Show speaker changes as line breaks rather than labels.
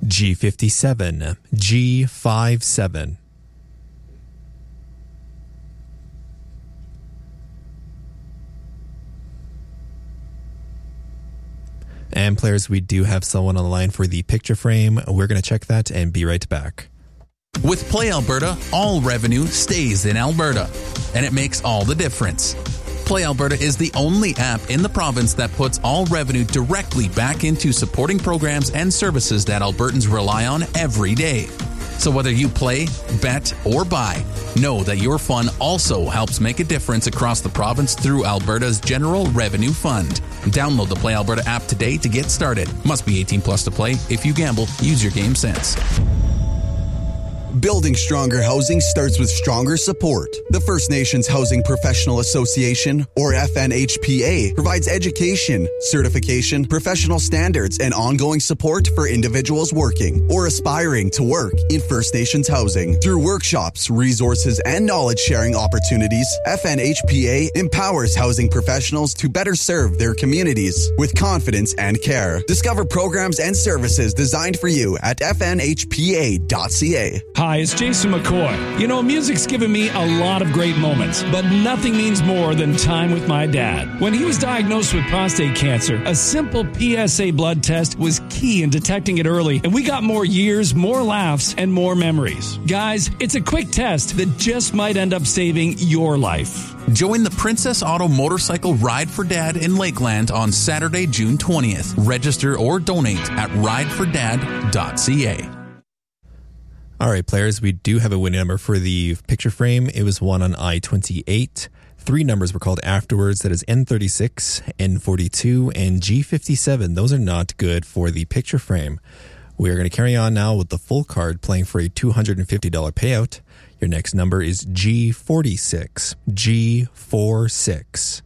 G57, G57. And players, we do have someone on the line for the picture frame. We're going to check that and be right back.
With Play Alberta, all revenue stays in Alberta, and it makes all the difference. Play Alberta is the only app in the province that puts all revenue directly back into supporting programs and services that Albertans rely on every day. So whether you play, bet, or buy, know that your fun also helps make a difference across the province through Alberta's General Revenue Fund. Download the Play Alberta app today to get started. Must be 18 plus to play. If you gamble, use your game sense.
Building stronger housing starts with stronger support. The First Nations Housing Professional Association, or FNHPA, provides education, certification, professional standards, and ongoing support for individuals working or aspiring to work in First Nations housing. Through workshops, resources, and knowledge-sharing opportunities, FNHPA empowers housing professionals to better serve their communities with confidence and care. Discover programs and services designed for you at fnhpa.ca.
Hi, it's Jason McCoy. You know, music's given me a lot of great moments, but nothing means more than time with my dad. When he was diagnosed with prostate cancer, a simple PSA blood test was key in detecting it early, and we got more years, more laughs, and more memories. Guys, it's a quick test that just might end up saving your life.
Join the Princess Auto Motorcycle Ride for Dad in Lakeland on Saturday, June 20th. Register or donate at ridefordad.ca.
All right, players, we do have a winning number for the picture frame. It was one on I-28. 3 numbers were called afterwards. That is N36, N42, and G57. Those are not good for the picture frame. We are going to carry on now with the full card, playing for a $250 payout. Your next number is G46. G46.